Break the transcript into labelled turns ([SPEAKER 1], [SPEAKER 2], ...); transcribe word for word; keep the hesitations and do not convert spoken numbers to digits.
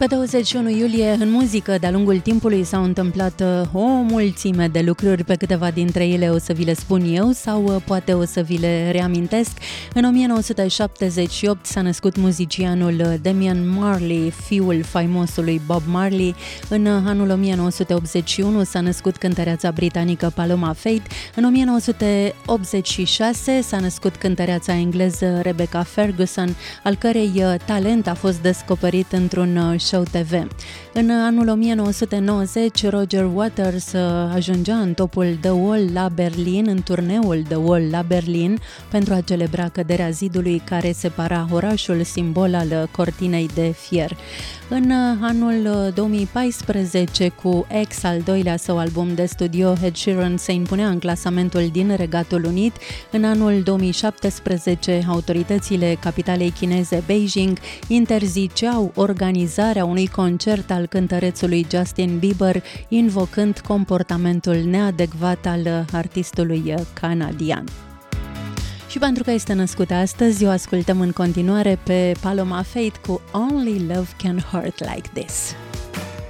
[SPEAKER 1] Pe douăzeci și unu iulie, în muzică, de-a lungul timpului s-au întâmplat o mulțime de lucruri, pe câteva dintre ele o să vi le spun eu sau poate o să vi le reamintesc. În o mie nouă sute șaptezeci și opt s-a născut muzicianul Damian Marley, fiul faimosului Bob Marley. În anul o mie nouă sute optzeci și unu s-a născut cântăreața britanică Paloma Faith. În o mie nouă sute optzeci și șase s-a născut cântăreața engleză Rebecca Ferguson, al cărei talent a fost descoperit într-un show T V. În anul o mie nouă sute nouăzeci, Roger Waters ajungea în topul The Wall la Berlin, în turneul The Wall la Berlin, pentru a celebra căderea zidului care separa orașul, simbol al cortinei de fier. În anul două mii paisprezece, cu X, al doilea său album de studio, Ed Sheeran se impunea în clasamentul din Regatul Unit. În anul două mii șaptesprezece, autoritățile capitalei chineze Beijing interziceau organizarea unui concert al cântărețului Justin Bieber, invocând comportamentul neadecvat al artistului canadian. Și pentru că este născută astăzi, o ascultăm în continuare pe Paloma Faith cu Only Love Can Hurt Like This.